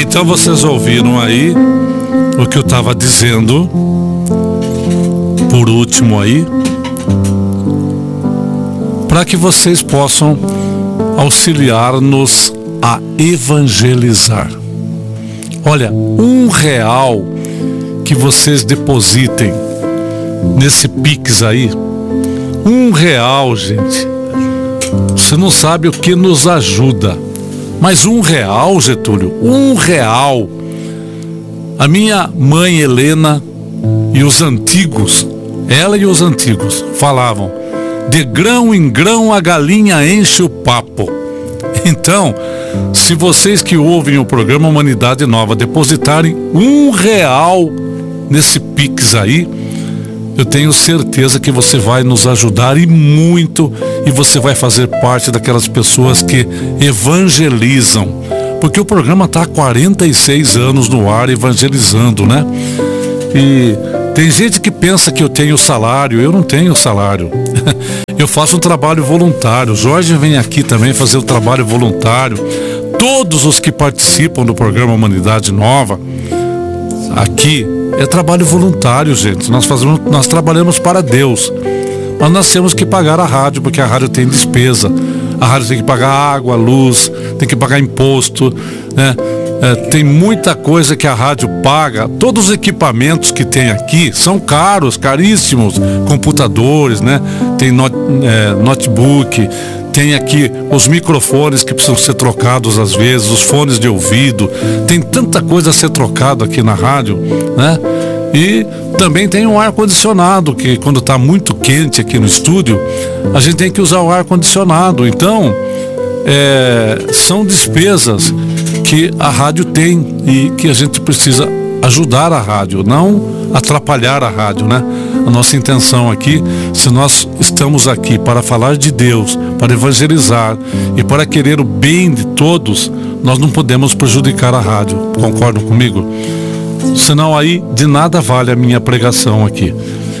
Então vocês ouviram aí o que eu estava dizendo, por último aí, para que vocês possam auxiliar-nos a evangelizar. Olha, R$1 que vocês depositem nesse Pix aí, R$1, gente, você não sabe o que nos ajuda. Mas R$1, Getúlio, R$1. A minha mãe Helena e os antigos, ela e os antigos, falavam: de grão em grão a galinha enche o papo. Então, se vocês que ouvem o programa Humanidade Nova depositarem R$1 nesse Pix aí, eu tenho certeza que você vai nos ajudar e muito, e você vai fazer parte daquelas pessoas que evangelizam, porque o programa está há 46 anos no ar evangelizando, né? E tem gente que pensa que eu tenho salário. Eu não tenho salário. Eu faço um trabalho voluntário. O Jorge vem aqui também fazer um trabalho voluntário. Todos os que participam do programa Humanidade Nova aqui é trabalho voluntário, gente. Nós trabalhamos para Deus. Mas nós temos que pagar a rádio, porque a rádio tem despesa. A rádio tem que pagar água, luz, tem que pagar imposto, né? Tem muita coisa que a rádio paga. Todos os equipamentos que tem aqui são caros, caríssimos. Computadores, né? Tem notebook, tem aqui os microfones que precisam ser trocados às vezes, os fones de ouvido. Tem tanta coisa a ser trocado aqui na rádio, né? E também tem um ar-condicionado, que quando está muito quente aqui no estúdio, a gente tem que usar o ar-condicionado. Então, são despesas que a rádio tem e que a gente precisa ajudar a rádio, não atrapalhar a rádio, né? A nossa intenção aqui, se nós estamos aqui para falar de Deus, para evangelizar e para querer o bem de todos, nós não podemos prejudicar a rádio. Concordam comigo? Senão aí de nada vale a minha pregação aqui.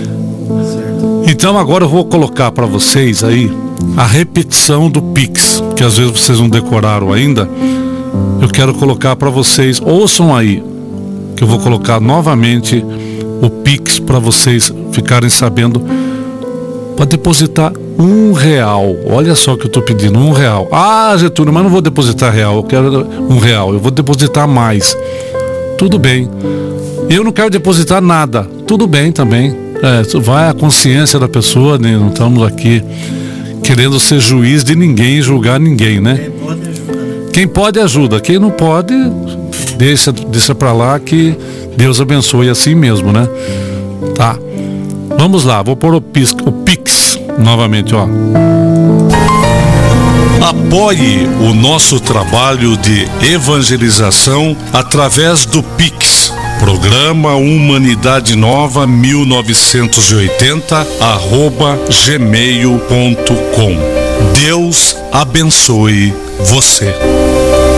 Então agora eu vou colocar para vocês aí a repetição do Pix, que às vezes vocês não decoraram ainda. Eu quero colocar para vocês, ouçam aí, que eu vou colocar novamente o Pix para vocês ficarem sabendo, para depositar R$1. Olha só que eu estou pedindo, R$1. Ah, Getúlio, mas não vou depositar real, eu quero R$1, eu vou depositar mais. Tudo bem. Eu não quero depositar nada. Tudo bem também. Vai a consciência da pessoa, né? Não estamos aqui querendo ser juiz de ninguém e julgar ninguém, né? Quem pode ajuda. Quem não pode, deixa pra lá, que Deus abençoe assim mesmo, né? Tá. Vamos lá, vou pôr o Pix novamente, ó. Apoie o nosso trabalho de evangelização através do Pix. Programa Humanidade Nova 1980 @gmail.com. Deus abençoe você.